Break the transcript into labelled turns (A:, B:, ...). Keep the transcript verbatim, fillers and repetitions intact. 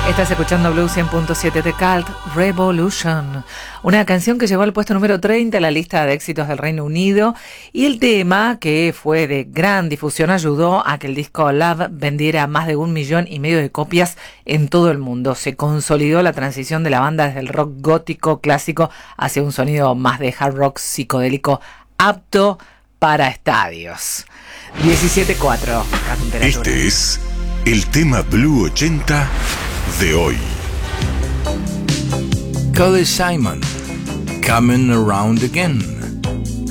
A: Estás escuchando Blue cien punto siete de Cult Revolution, una canción que llegó al puesto número treinta en la lista de éxitos del Reino Unido, y el tema, que fue de gran difusión, ayudó a que el disco Love vendiera más de un millón y medio de copias en todo el mundo. Se consolidó la transición de la banda desde el rock gótico clásico hacia un sonido más de hard rock psicodélico apto para estadios. diecisiete cuatro.
B: Este es el tema Blue ochenta de hoy.
C: Cody Simon, Coming Around Again.